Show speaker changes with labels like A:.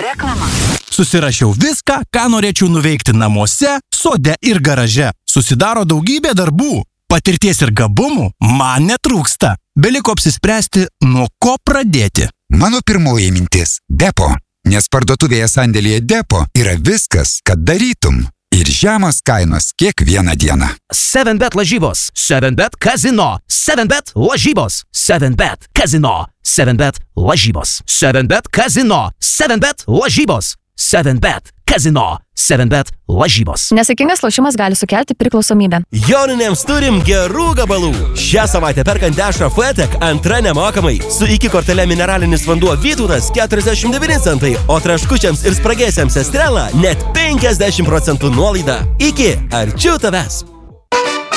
A: Reklama.
B: Susirašiau viską, ką norėčiau nuveikti namuose, sode ir garaže. Susidaro daugybė darbų. Patirties ir gabumų man netrūksta. Beliko apsispręsti, nuo ko pradėti.
C: Mano pirmoji mintis – Depo. Nes parduotuvėje sandėlyje Depo yra viskas, kad darytum. Ir žemos kainos kiekvieną dieną.
D: 7bet lažybos, 7bet kazino, 7bet lažybos, 7bet kazino, 7bet lažybos, 7bet kazino, 7bet lažybos, 7bet kazino, 7bet lažybos.
E: Nesaikingas lošimas gali sukelti priklausomybę.
F: Joninėms turim gerų gabalų. Šią savaitę perkant dešrą Fletek antra nemokamai. Su iki kortele mineralinis vanduo Vytautas 49 centai, o traškučiams ir spragėsiams Estrela net 50% nuolaida. Iki, arčiau tavęs.